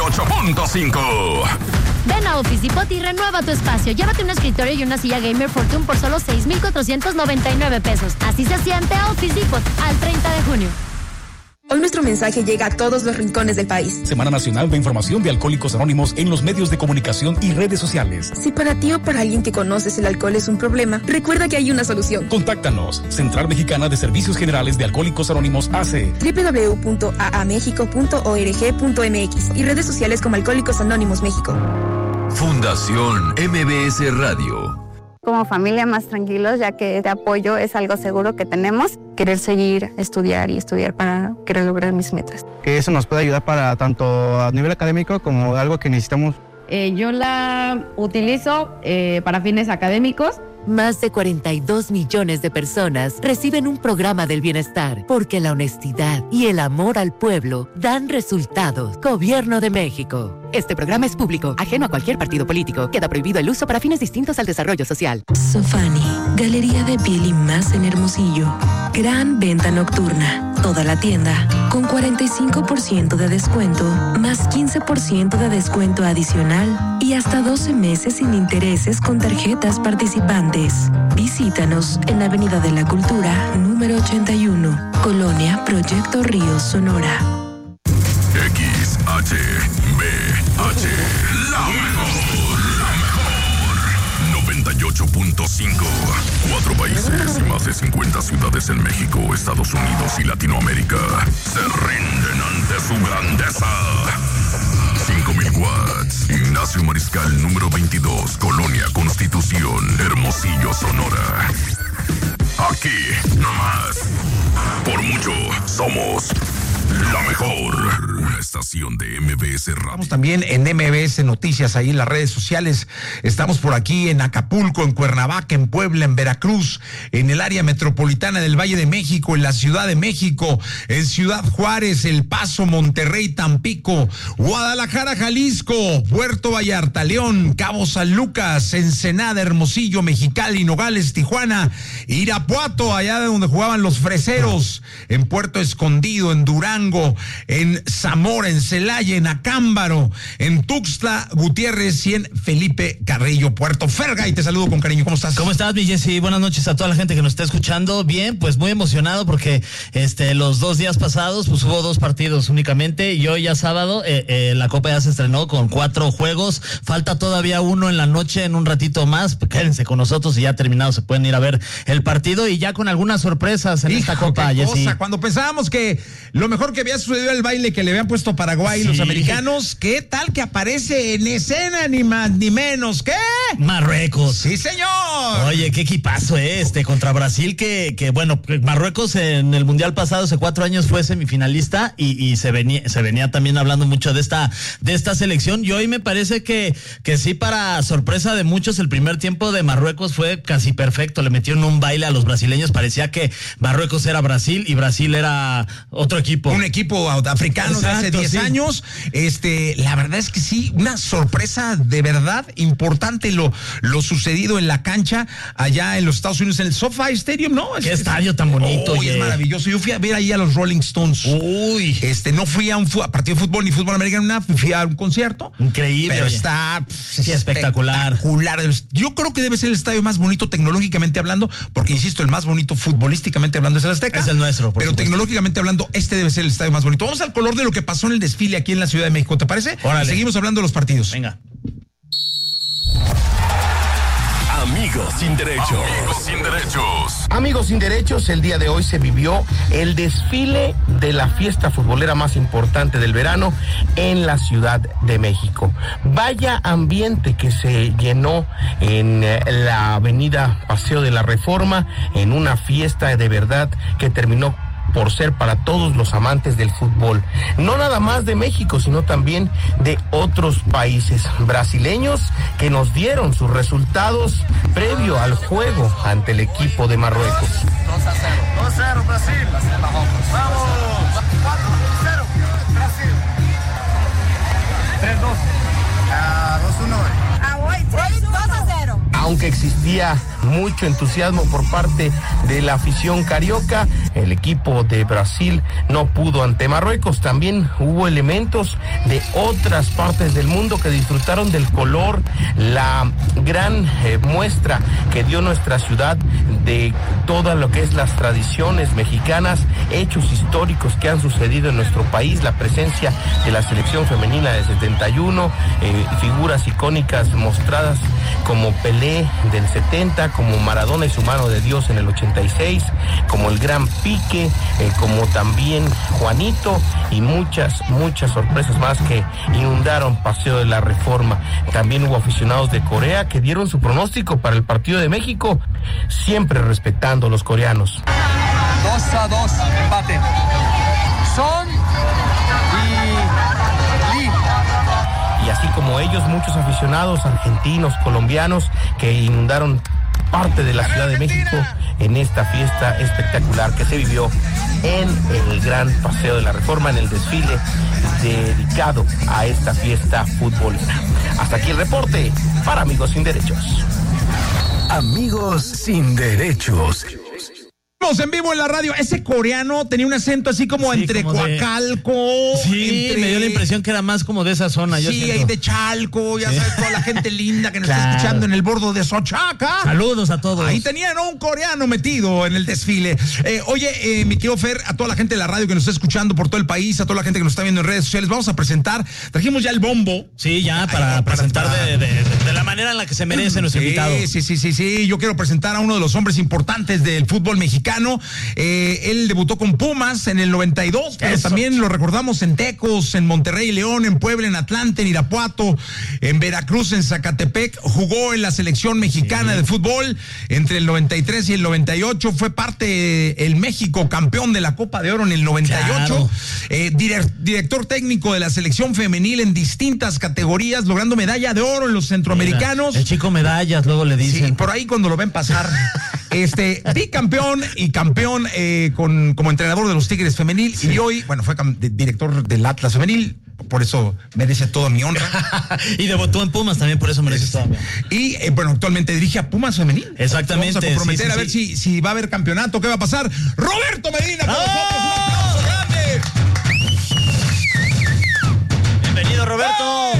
98.5. Ven a Office Depot y renueva tu espacio. Llévate un escritorio y una silla Gamer Fortune por solo 6,499 pesos. Así se siente Office Depot al 30 de junio. Hoy nuestro mensaje llega a todos los rincones del país. Semana Nacional de Información de Alcohólicos Anónimos en los medios de comunicación y redes sociales. Si para ti o para alguien que conoces el alcohol es un problema, recuerda que hay una solución. Contáctanos. Central Mexicana de Servicios Generales de Alcohólicos Anónimos AC. www.aamexico.org.mx y redes sociales como Alcohólicos Anónimos México. Fundación MBS Radio. Como familia más tranquilos, ya que este apoyo es algo seguro que tenemos. Querer seguir, estudiar para querer lograr mis metas. Que eso nos puede ayudar para tanto a nivel académico como algo que necesitamos. Yo la utilizo para fines académicos. Más de 42 millones de personas reciben un programa del bienestar porque la honestidad y el amor al pueblo dan resultados. Gobierno de México. Este programa es público, ajeno a cualquier partido político. Queda prohibido el uso para fines distintos al desarrollo social. Sofani, galería de piel y más en Hermosillo. Gran venta nocturna. Toda la tienda con 45% de descuento, más 15% de descuento adicional y hasta 12 meses sin intereses con tarjetas participantes. Visítanos en la Avenida de la Cultura, número 81, Colonia Proyecto Ríos, Sonora. XHBH, la mejor. 98.5. 4 países y más de 50 ciudades en México, Estados Unidos y Latinoamérica se rinden ante su grandeza. 5,000 watts. Ignacio Mariscal, número 22, Colonia Constitución, Hermosillo, Sonora. Aquí, nomás. Por mucho, somos la mejor. Una estación de MBS Radio. Estamos también en MBS Noticias, ahí en las redes sociales. Estamos por aquí en Acapulco, en Cuernavaca, en Puebla, en Veracruz, en el área metropolitana del Valle de México, en la Ciudad de México, en Ciudad Juárez, El Paso, Monterrey, Tampico, Guadalajara, Jalisco, Puerto Vallarta, León, Cabo San Lucas, Ensenada, Hermosillo, Mexicali, Nogales, Tijuana, Irapuato, allá de donde jugaban los Freseros, en Puerto Escondido, en Durango, en Zamora, en Celaya, en Acámbaro, en Tuxtla Gutiérrez y en Felipe Carrillo, Puerto Fergay. Te saludo con cariño. ¿Cómo estás? ¿Cómo estás, mi Jessy? Buenas noches a toda la gente que nos está escuchando. Bien, pues muy emocionado porque los 2 días pasados pues hubo 2 partidos únicamente y hoy ya sábado la Copa ya se estrenó con 4 juegos. Falta todavía uno en la noche, en un ratito más. Quédense con nosotros y ya terminado se pueden ir a ver el partido y ya con algunas sorpresas en esta Copa, Jessy. Cuando pensábamos que lo mejor que había sucedido el baile que le habían puesto Paraguay y los americanos, ¿qué tal que aparece en escena ni más ni menos que Marruecos? Sí, señor. Oye, qué equipazo contra Brasil, que bueno, Marruecos en el Mundial pasado hace 4 años fue semifinalista y se venía también hablando mucho de esta selección y hoy me parece que sí, para sorpresa de muchos, el primer tiempo de Marruecos fue casi perfecto. Le metieron un baile a los brasileños, parecía que Marruecos era Brasil y Brasil era otro equipo. Un equipo africano. Exacto, de hace 10 años. La verdad es que sí, una sorpresa de verdad importante lo sucedido en la cancha allá en los Estados Unidos, en el SoFi Stadium, ¿no? Qué estadio tan bonito. Es maravilloso. Yo fui a ver ahí a los Rolling Stones. Uy. No fui a un partido de fútbol ni fútbol americano, fui a un concierto. Increíble. Pero está espectacular. Yo creo que debe ser el estadio más bonito tecnológicamente hablando, porque insisto, el más bonito futbolísticamente hablando es el Azteca. Es el nuestro, pero supuesto. Tecnológicamente hablando, este debe ser el estadio más bonito. Vamos al color de lo que pasó en el desfile aquí en la Ciudad de México, ¿te parece? Órale. Seguimos hablando de los partidos. Venga. Amigos sin derechos. Amigos sin derechos. Amigos sin derechos, el día de hoy se vivió el desfile de la fiesta futbolera más importante del verano en la Ciudad de México. Vaya ambiente que se llenó en la avenida Paseo de la Reforma, en una fiesta de verdad que terminó por ser para todos los amantes del fútbol, no nada más de México, sino también de otros países brasileños que nos dieron sus resultados previo al juego ante el equipo de Marruecos. 2-0 Brasil. Vamos. 4-0 Brasil. 3-2. 2-1. Aunque existía mucho entusiasmo por parte de la afición carioca, el equipo de Brasil no pudo ante Marruecos. También hubo elementos de otras partes del mundo que disfrutaron del color, la gran muestra que dio nuestra ciudad de todo lo que es las tradiciones mexicanas, hechos históricos que han sucedido en nuestro país, la presencia de la selección femenina de 71, figuras icónicas mostradas como Pelé del 70, como Maradona y su mano de Dios en el 86, como el gran Pique, como también Juanito y muchas sorpresas más que inundaron Paseo de la Reforma. También hubo aficionados de Corea que dieron su pronóstico para el partido de México, siempre respetando a los coreanos. 2-2, empate. Son y Lee. Y así como ellos, muchos aficionados argentinos, colombianos, que inundaron parte de la Ciudad de México en esta fiesta espectacular que se vivió en el Gran Paseo de la Reforma, en el desfile dedicado a esta fiesta futbolera. Hasta aquí el reporte para Amigos Sin Derechos. Amigos Sin Derechos. En vivo en la radio. Ese coreano tenía un acento así como entre como Coacalco. Sí, me dio la impresión que era más como de esa zona. Sí, ahí de Chalco, ya sabes, toda la gente linda que nos está escuchando en el bordo de Xochaca. Saludos a todos. Ahí tenían un coreano metido en el desfile. Oye, mi querido Fer, a toda la gente de la radio que nos está escuchando por todo el país, a toda la gente que nos está viendo en redes sociales, vamos a presentar. Trajimos ya el bombo. Sí, ya para presentar de la manera en la que se merece nuestro invitado. Sí. Yo quiero presentar a uno de los hombres importantes del fútbol mexicano. Él debutó con Pumas en el 92, pero también lo recordamos en Tecos, en Monterrey, León, en Puebla, en Atlante, en Irapuato, en Veracruz, en Zacatepec. Jugó en la selección mexicana de fútbol entre el 93 y el 98. Fue parte del México campeón de la Copa de Oro en el 98. Director técnico de la selección femenil en distintas categorías, logrando medalla de oro en los centroamericanos. El chico medallas, luego le dicen. Sí, por ahí cuando lo ven pasar. Bicampeón y campeón como entrenador de los Tigres femenil, y hoy, bueno, fue director del Atlas femenil, por eso merece toda mi honra. Y debutó en Pumas también, por eso merece toda mi honra. Y bueno, actualmente dirige a Pumas femenil. Exactamente. Vamos a comprometer a ver si va a haber campeonato, qué va a pasar. Roberto Medina con nosotros, un aplauso grande. Bienvenido, Roberto.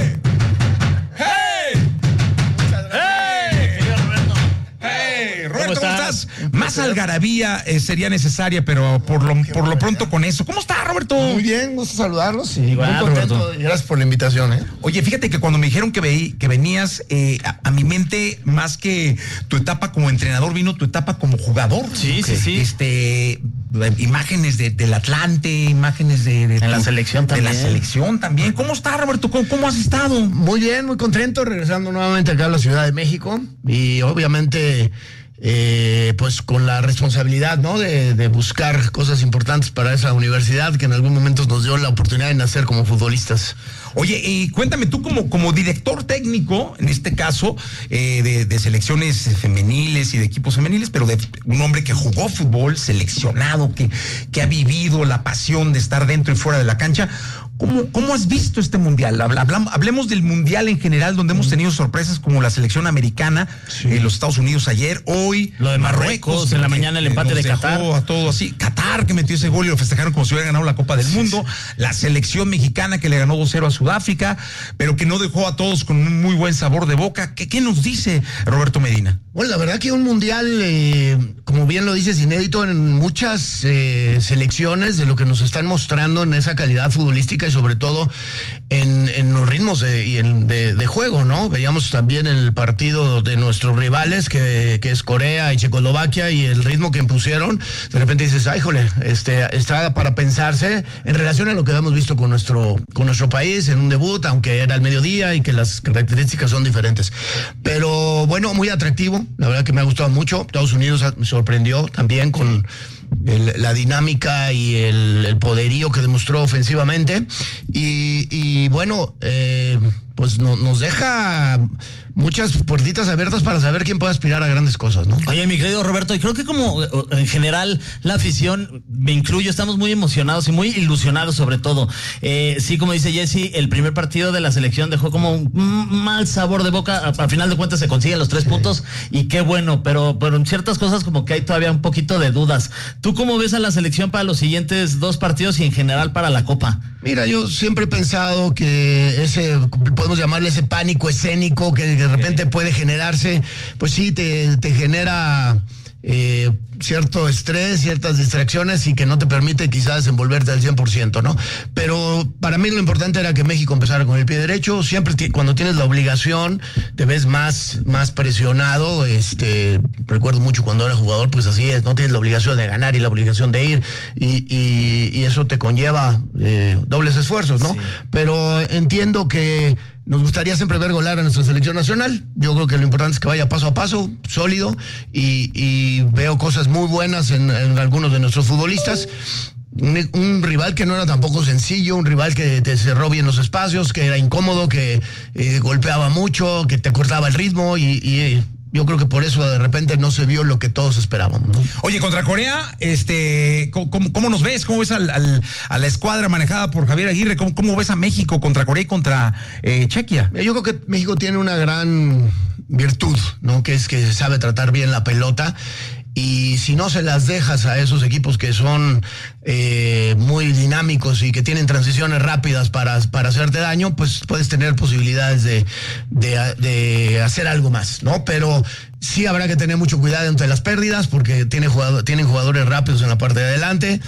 Roberto, ¿cómo estás? Más algarabía sería necesaria, pero por lo pronto con eso. ¿Cómo está, Roberto? Muy bien, gusto saludarlos y muy contento. Roberto. Gracias por la invitación. Oye, fíjate que cuando me dijeron que venías, a mi mente, más que tu etapa como entrenador, vino tu etapa como jugador. Sí. Imágenes del Atlante, imágenes de la selección también. De la selección también. ¿Cómo está, Roberto? ¿Cómo has estado? Muy bien, muy contento, regresando nuevamente acá a la Ciudad de México y obviamente pues con la responsabilidad, ¿no? De buscar cosas importantes para esa universidad que en algún momento nos dio la oportunidad de nacer como futbolistas. Oye, y cuéntame tú como director técnico, en este caso, de selecciones femeniles y de equipos femeniles, pero de un hombre que jugó fútbol, seleccionado, que ha vivido la pasión de estar dentro y fuera de la cancha. ¿Cómo has visto este mundial? Hablemos del mundial en general, donde hemos tenido sorpresas como la selección americana, los Estados Unidos ayer, hoy. Lo de Marruecos, en la mañana el empate de Qatar. A todo así. Qatar, que metió ese gol y lo festejaron como si hubiera ganado la Copa del Mundo. La selección mexicana que le ganó 2-0 a Sudáfrica, pero que no dejó a todos con un muy buen sabor de boca. ¿Qué nos dice Roberto Medina? Bueno, la verdad que un mundial, como bien lo dices, inédito en muchas selecciones de lo que nos están mostrando en esa calidad futbolística y sobre todo en los ritmos de juego, ¿no? Veíamos también el partido de nuestros rivales, que es Corea y Checoslovaquia, y el ritmo que impusieron. De repente dices, ay, jole, está para pensarse en relación a lo que hemos visto con nuestro país en un debut, aunque era al mediodía y que las características son diferentes. Pero bueno, muy atractivo. La verdad que me ha gustado mucho. Estados Unidos me sorprendió también con la dinámica y el poderío que demostró ofensivamente. Y bueno, pues nos deja muchas puertitas abiertas para saber quién puede aspirar a grandes cosas, ¿no? Oye, mi querido Roberto, y creo que como en general la afición, me incluyo, estamos muy emocionados y muy ilusionados sobre todo. Sí, como dice Jesse, el primer partido de la selección dejó como un mal sabor de boca. A final de cuentas se consiguen los 3 puntos y qué bueno, pero en ciertas cosas como que hay todavía un poquito de dudas. ¿Tú cómo ves a la selección para los siguientes 2 partidos y en general para la Copa? Mira, yo siempre he pensado que podemos llamarle ese pánico escénico que de repente puede generarse, pues sí, te genera cierto estrés, ciertas distracciones y que no te permite quizás desenvolverte al 100%, ¿no? Pero para mí lo importante era que México empezara con el pie derecho. Siempre cuando tienes la obligación te ves más presionado. Recuerdo mucho cuando era jugador, pues así es, no tienes la obligación de ganar y la obligación de ir y eso te conlleva dobles esfuerzos, ¿no? Sí. Pero entiendo que nos gustaría siempre ver golear a nuestra selección nacional. Yo creo que lo importante es que vaya paso a paso, sólido, y veo cosas muy buenas en algunos de nuestros futbolistas. Un rival que no era tampoco sencillo, un rival que te cerró bien los espacios, que era incómodo, que golpeaba mucho, que te cortaba el ritmo y yo creo que por eso de repente no se vio lo que todos esperábamos, ¿no? Oye, contra Corea, ¿cómo nos ves? ¿Cómo ves a la escuadra manejada por Javier Aguirre? ¿Cómo ves a México contra Corea y contra Chequia? Yo creo que México tiene una gran virtud, ¿no? Que es que sabe tratar bien la pelota. Y si no se las dejas a esos equipos que son muy dinámicos y que tienen transiciones rápidas para hacerte daño, pues puedes tener posibilidades de hacer algo más, ¿no? Pero sí habrá que tener mucho cuidado ante las pérdidas porque tienen jugadores rápidos en la parte de adelante.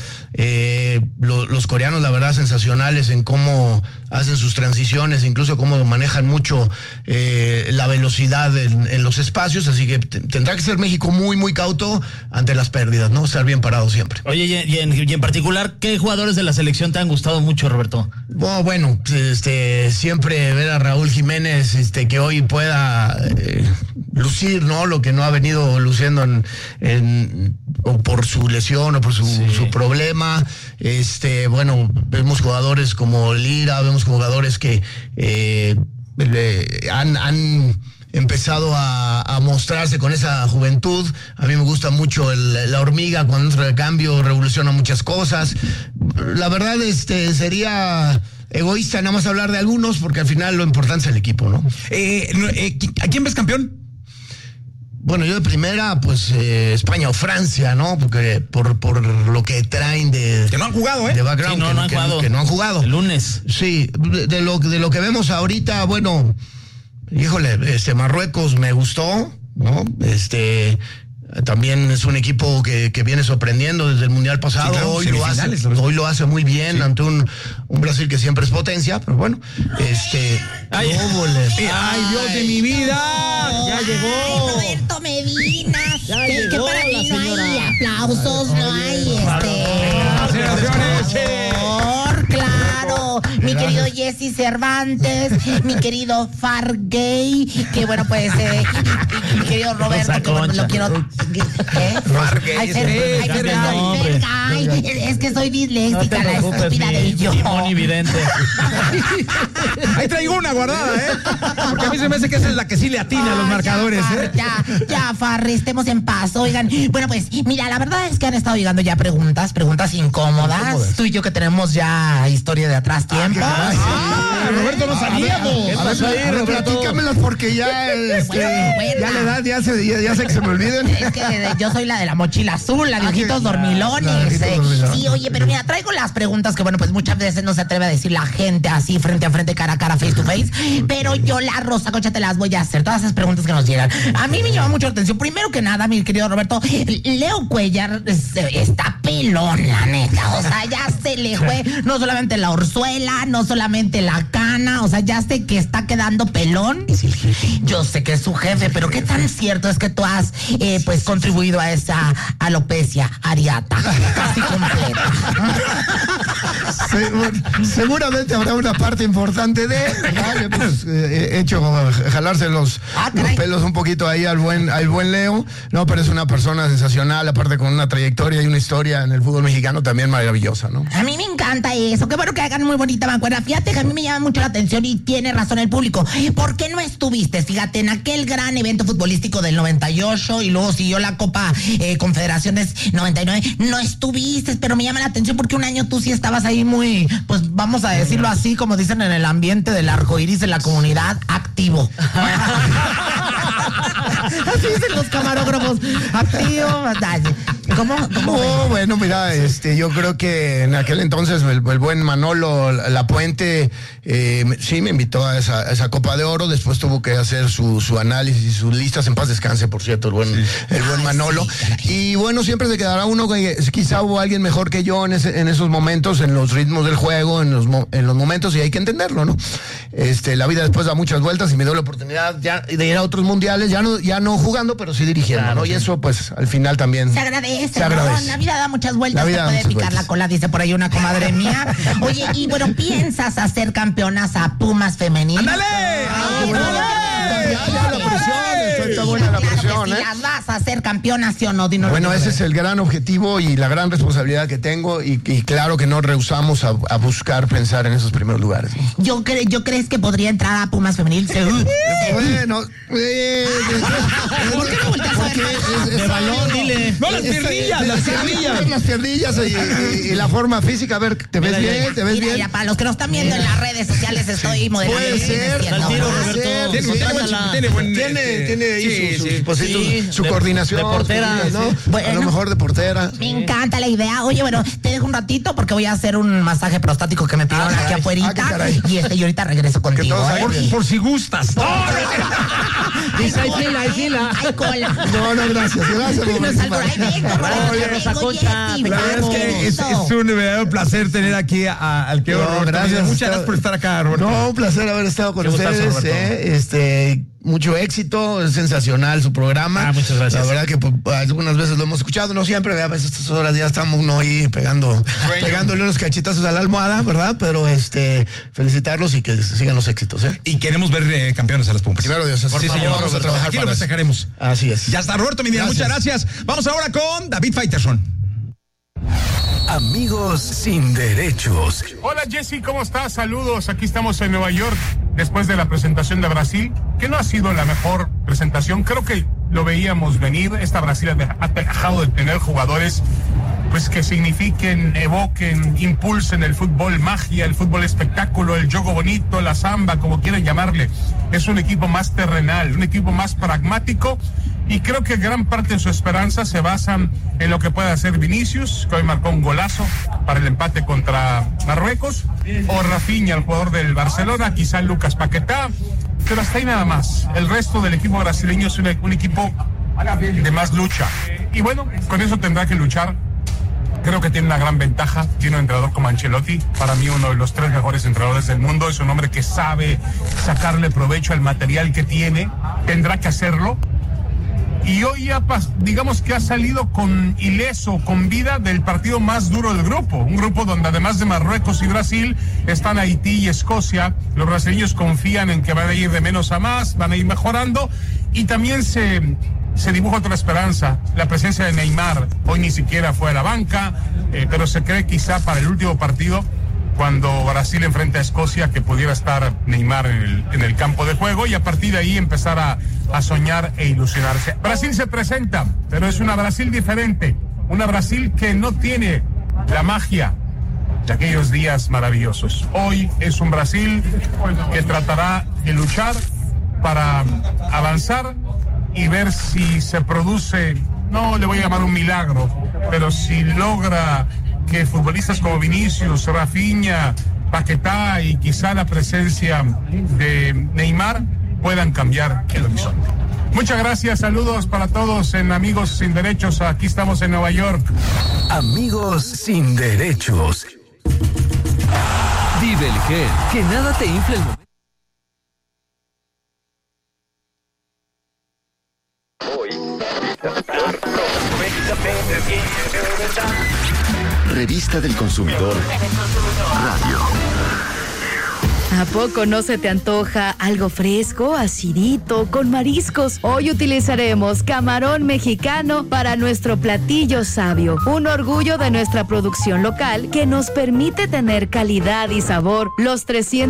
Los coreanos, la verdad, sensacionales en cómo hacen sus transiciones, incluso cómo manejan mucho la velocidad en los espacios, así que tendrá que ser México muy, muy cauto ante las pérdidas, ¿no? Estar bien parado siempre. Oye, y en particular, ¿qué jugadores de la selección te han gustado mucho, Roberto? Bueno, siempre ver a Raúl Jiménez, que hoy pueda lucir, ¿no? Lo que no ha venido luciendo o por su lesión o por su problema. Bueno, vemos jugadores como Lira, vemos jugadores que han empezado a mostrarse con esa juventud. A mí me gusta mucho la hormiga cuando entra de cambio, revoluciona muchas cosas. La verdad, sería egoísta nada más hablar de algunos, porque al final lo importante es el equipo, ¿no? ¿A quién ves campeón? Bueno, yo de primera, pues España o Francia, ¿no? Porque por lo que traen de... Que no han jugado, ¿eh? De background, sí, no han jugado. Que no han jugado. El lunes. Sí, de lo que vemos ahorita, bueno, híjole, Marruecos me gustó, ¿no? También es un equipo que viene sorprendiendo desde el Mundial pasado. Sí, claro, hoy lo hace muy bien, sí, ante un Brasil que siempre es potencia, pero bueno, ¡Ay, Dios de mi vida! ¡Ya llegó! Roberto Medina, que para mí no hay aplausos, no hay claro, mi querido Jesse Cervantes, mi querido Fargay, que bueno, pues mi querido Roberto, que bueno, lo quiero. Es que soy disléxica, la estúpida de yo. Monividente. Ahí traigo una guardada, porque a mí se me hace que esa es la que sí le atina a los marcadores, Ya, Farri, estemos en paz. Oigan, bueno, pues, mira, la verdad es que han estado llegando ya preguntas incómodas. Tú y yo que tenemos ya historia de atrás tiempo. Roberto, no sabíamos. ¿Qué pasó ahí, Roberto? Platícamelas porque ya, ya la edad, ya sé que se me olviden. Es que yo soy la de la mochila azul, la de ojitos dormilones. Sí, oye, pero mira, traigo las preguntas que, bueno, pues muchas veces no se atreve a decir la gente así, frente a frente, cara a cara, face to face. Pero yo, la Rosa Concha, te las voy a hacer. Todas esas preguntas que nos llegan. A mí me llama mucho la atención. Primero que nada, mi querido Roberto, Leo Cuellar está pelón, la neta. O sea, ya se le fue no solamente la orzuela, no solamente la cana, o sea, ya sé que está quedando pelón. Es el jefe. Yo sé que es su jefe, pero ¿qué tan cierto es que tú has pues contribuido a esa alopecia areata casi completa? Seguramente habrá una parte importante de, ¿verdad? Pues, he hecho jalarse los pelos un poquito ahí al buen Leo, no, pero es una persona sensacional, aparte con una trayectoria y una historia en el fútbol mexicano también maravillosa, ¿no? A mí me encanta eso, qué bueno que hagan muy bonita mancuerna. Fíjate que a mí me llama mucho la atención y tiene razón el público. ¿Por qué no estuviste? Fíjate, en aquel gran evento futbolístico del 98 y luego siguió la Copa Confederaciones 99. No estuviste, pero me llama la atención porque un año tú sí estabas ahí muy, pues vamos a decirlo así, como dicen en el ambiente del arco iris de la comunidad, activo. Así dicen los camarógrafos, activo. ¿Cómo? No, bueno, mira, yo creo que en aquel entonces el buen Manolo Lapuente sí me invitó a esa Copa de Oro. Después tuvo que hacer su análisis y sus listas. En paz descanse, por cierto, el buen Manolo. Sí, y bueno, siempre se quedará uno que quizá hubo alguien mejor que yo en esos momentos, en los ritmos del juego, en los momentos, y hay que entenderlo, ¿no? La vida después da muchas vueltas y me dio la oportunidad ya de ir a otros mundiales, ya no jugando, pero sí dirigiendo, claro, ¿no? Sí. Y eso, pues, al final también se agradece. ¿No? La vida da muchas vueltas, se puede picar la cola, dice por ahí una comadre mía. Oye, y bueno, ¿piensas hacer campeonas a Pumas femenil? ¡Ándale! Ya la presión, está buena la presión, ¿eh? ¿Las vas a hacer campeonas, sí o no? Dinos. Bueno, ese es el gran objetivo y la gran responsabilidad que tengo y claro que no rehusamos a buscar pensar en esos primeros lugares. ¿Yo crees que podría entrar a Pumas femenil? Bueno, ¿por qué no volteas a ver? De balón, dile. No, las piernillas y la forma física. A ver, ¿te ves bien? ¿Te ves bien? Ya, para los que nos están viendo en las redes sociales estoy modelando. Puede ser. Tiene ahí su coordinación. De portera, ¿no? Bueno, a lo mejor de portera. Me encanta la idea. Oye, bueno, te dejo un ratito porque voy a hacer un masaje prostático que me pidieron aquí afuerita. Y y ahorita regreso contigo. Por si gustas. Dice, hay fila. Hay cola. No, gracias. Rosa Concha. La verdad es que es un verdadero placer tener aquí al que horror. Gracias. Muchas gracias por estar acá, Roberto. No, un placer haber estado con ustedes. Mucho éxito, es sensacional su programa. Muchas gracias. La verdad que algunas veces lo hemos escuchado, no siempre, a veces a estas horas ya estamos uno ahí pegándole unos cachetazos a la almohada, ¿verdad? Pero felicitarlos y que sigan los éxitos, ¿eh? Y queremos ver campeones a las Pumas. Primero Dios, por favor, vamos a trabajar. Aquí lo festejaremos. Así es. Ya está, Roberto Medina, muchas gracias. Vamos ahora con David Faitelson. Amigos sin derechos. Hola Jessy, ¿cómo estás? Saludos, aquí estamos en Nueva York después de la presentación de Brasil, que no ha sido la mejor presentación, creo que lo veíamos venir. Esta Brasil ha dejado de tener jugadores pues que signifiquen, evoquen, impulsen el fútbol magia, el fútbol espectáculo, el juego bonito, la samba, como quieran llamarle. Es un equipo más terrenal, un equipo más pragmático. Y creo que gran parte de su esperanza se basa en lo que puede hacer Vinicius, que hoy marcó un golazo para el empate contra Marruecos, o Rafinha, el jugador del Barcelona, quizá Lucas Paquetá, pero hasta ahí nada más. El resto del equipo brasileño es un equipo de más lucha. Y bueno, con eso tendrá que luchar. Creo que tiene una gran ventaja, tiene un entrenador como Ancelotti, para mí uno de los 3 mejores entrenadores del mundo, es un hombre que sabe sacarle provecho al material que tiene, tendrá que hacerlo. Y hoy ya, digamos que ha salido ileso, con vida del partido más duro del grupo. Un grupo donde además de Marruecos y Brasil están Haití y Escocia. Los brasileños confían en que van a ir de menos a más, van a ir mejorando. Y también se dibuja otra esperanza, la presencia de Neymar. Hoy ni siquiera fue a la banca, pero se cree quizá para el último partido, cuando Brasil enfrenta a Escocia, que pudiera estar Neymar en el campo de juego y a partir de ahí empezar a soñar e ilusionarse. Brasil se presenta, pero es una Brasil diferente, una Brasil que no tiene la magia de aquellos días maravillosos. Hoy es un Brasil que tratará de luchar para avanzar y ver si se produce, no le voy a llamar un milagro, pero si logra que futbolistas como Vinicius, Rafinha, Paquetá y quizá la presencia de Neymar puedan cambiar el horizonte. Muchas gracias, saludos para todos en Amigos Sin Derechos, aquí estamos en Nueva York. Amigos Sin Derechos. Vive el gel, que nada te infle el momento. Revista del Consumidor Radio. ¿A poco no se te antoja algo fresco, acidito, con mariscos? Hoy utilizaremos camarón mexicano para nuestro platillo sabio, un orgullo de nuestra producción local que nos permite tener calidad y sabor los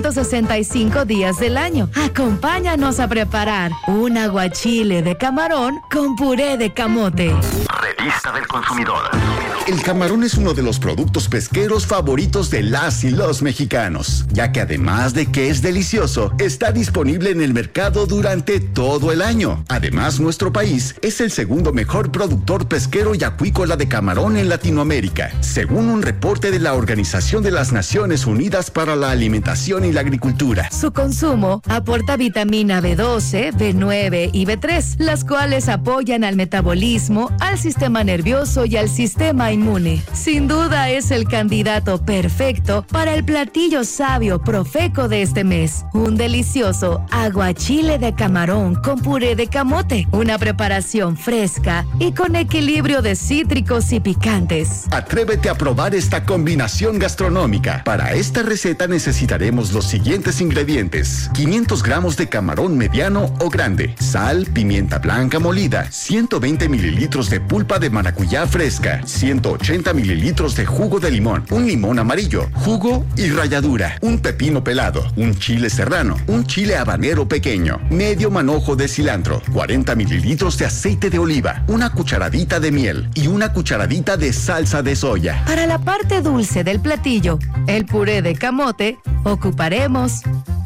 365 días del año. Acompáñanos a preparar un aguachile de camarón con puré de camote. Revista del Consumidor. El camarón es uno de los productos pesqueros favoritos de las y los mexicanos, ya que además de que es delicioso, está disponible en el mercado durante todo el año. Además, nuestro país es el segundo mejor productor pesquero y acuícola de camarón en Latinoamérica, según un reporte de la Organización de las Naciones Unidas para la Alimentación y la Agricultura. Su consumo aporta vitamina B12, B9 y B3, las cuales apoyan al metabolismo, al sistema nervioso y al sistema inmune. Sin duda es el candidato perfecto para el platillo sabio profeco de este mes. Un delicioso aguachile de camarón con puré de camote. Una preparación fresca y con equilibrio de cítricos y picantes. Atrévete a probar esta combinación gastronómica. Para esta receta necesitaremos los siguientes ingredientes: 500 gramos de camarón mediano o grande, sal, pimienta blanca molida, 120 mililitros de pulpa de maracuyá fresca, 180 mililitros de jugo de limón, un limón amarillo, jugo y ralladura, un pepino pelado, un chile serrano, un chile habanero pequeño, medio manojo de cilantro, 40 mililitros de aceite de oliva, una cucharadita de miel y una cucharadita de salsa de soya. Para la parte dulce del platillo, el puré de camote, ocuparemos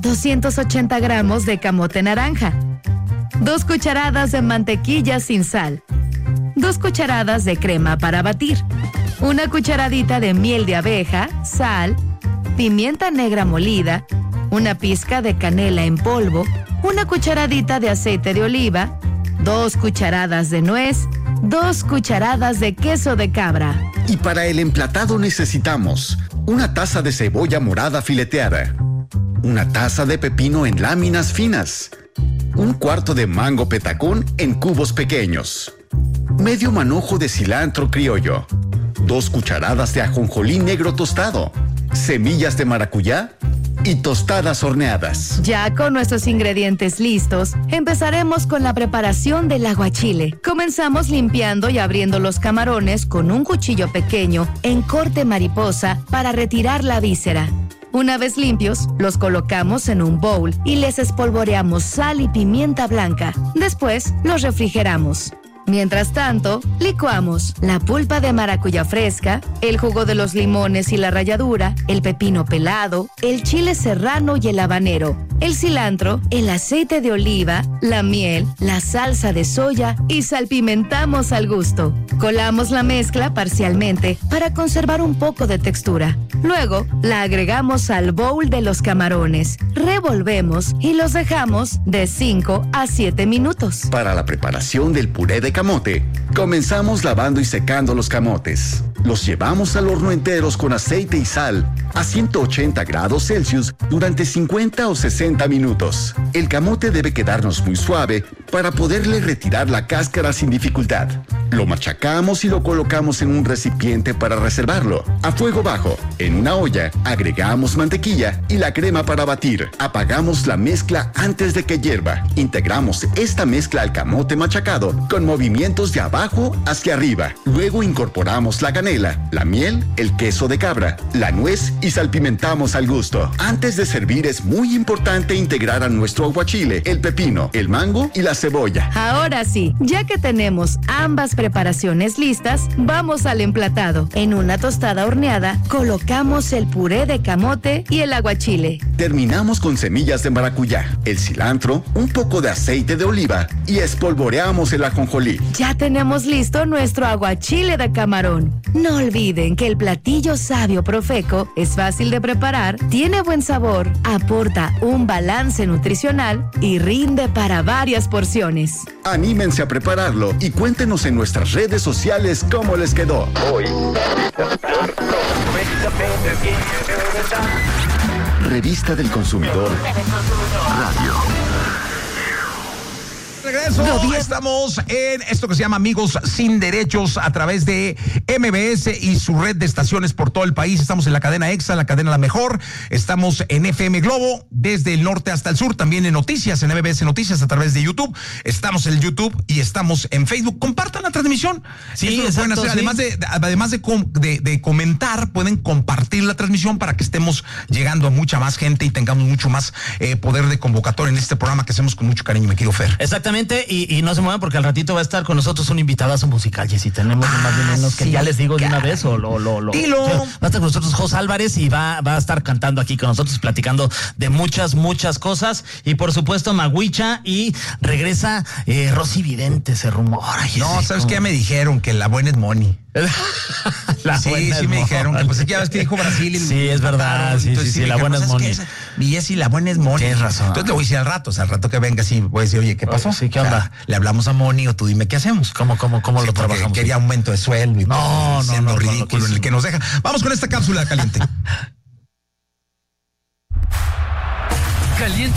280 gramos de camote naranja, 2 cucharadas de mantequilla sin sal, 2 cucharadas de crema para batir, una cucharadita de miel de abeja, sal, pimienta negra molida, una pizca de canela en polvo, una cucharadita de aceite de oliva, 2 cucharadas de nuez, 2 cucharadas de queso de cabra. Y para el emplatado necesitamos una taza de cebolla morada fileteada, una taza de pepino en láminas finas, un cuarto de mango petacón en cubos pequeños, medio manojo de cilantro criollo, 2 cucharadas de ajonjolí negro tostado, semillas de maracuyá y tostadas horneadas. Ya con nuestros ingredientes listos, empezaremos con la preparación del aguachile. Comenzamos limpiando y abriendo los camarones con un cuchillo pequeño en corte mariposa para retirar la víscera. Una vez limpios, los colocamos en un bowl y les espolvoreamos sal y pimienta blanca. Después, los refrigeramos. Mientras tanto, licuamos la pulpa de maracuyá fresca, el jugo de los limones y la ralladura, el pepino pelado, el chile serrano y el habanero, el cilantro, el aceite de oliva, la miel, la salsa de soya y salpimentamos al gusto. Colamos la mezcla parcialmente para conservar un poco de textura. Luego, la agregamos al bowl de los camarones, revolvemos y los dejamos de 5 a 7 minutos. Para la preparación del puré de camote, comenzamos lavando y secando los camotes. Los llevamos al horno enteros con aceite y sal a 180 grados Celsius durante 50 o 60 minutos. El camote debe quedarnos muy suave para poderle retirar la cáscara sin dificultad. Lo machacamos y lo colocamos en un recipiente para reservarlo. A fuego bajo, en una olla, agregamos mantequilla y la crema para batir. Apagamos la mezcla antes de que hierva. Integramos esta mezcla al camote machacado con movimientos de abajo hacia arriba. Luego incorporamos la canela, la miel, el queso de cabra, la nuez y salpimentamos al gusto. Antes de servir es muy importante integrar a nuestro aguachile el pepino, el mango y la cebolla. Ahora sí, ya que tenemos ambas preparaciones listas, vamos al emplatado. En una tostada horneada, colocamos el puré de camote y el aguachile. Terminamos con semillas de maracuyá, el cilantro, un poco de aceite de oliva y espolvoreamos el ajonjolí. Ya tenemos listo nuestro aguachile de camarón. No olviden que el platillo sabio profeco es fácil de preparar, tiene buen sabor, aporta un balance nutricional y rinde para varias porciones. Anímense a prepararlo y cuéntenos en nuestras redes sociales cómo les quedó. Revista del Consumidor Radio. regreso. Estamos en esto que se llama Amigos Sin Derechos a través de MBS y su red de estaciones por todo el país. Estamos en la cadena EXA, la cadena La Mejor. Estamos en FM Globo desde el norte hasta el sur. También en Noticias, en MBS Noticias a través de YouTube. Estamos en YouTube y estamos en Facebook. Compartan la transmisión. Sí, eso lo pueden hacer. sí. Además de comentar, pueden compartir la transmisión para que estemos llegando a mucha más gente y tengamos mucho más poder de convocatoria en este programa que hacemos con mucho cariño, mi querido Fer. Exactamente, y no se muevan porque al ratito va a estar con nosotros un invitadazo musical, Jessy. Tenemos más de menos que ya les digo de una vez o lo. Dilo. Va a estar con nosotros Jos Álvarez y va a estar cantando aquí con nosotros, platicando de muchas cosas. Y por supuesto, Maguicha, y regresa Rosy Vidente, se rumora. Jessy, no, ¿sabes qué? Ya me dijeron que la buena es Moni. Sí, me dijeron que pues ya ves que dijo Brasil. Sí, es verdad. Sí, la buena es Moni. Y Jessy, la buena es Moni. Tienes razón. Entonces le voy a decir al rato que venga, sí, voy a decir, oye, ¿qué pasó? Sí, ¿qué onda? Le hablamos a Moni o tú dime qué hacemos. ¿Cómo lo trabajamos? Quería aumento de sueldo y no, ridículo en el que nos deja. Vamos con esta cápsula caliente. Caliente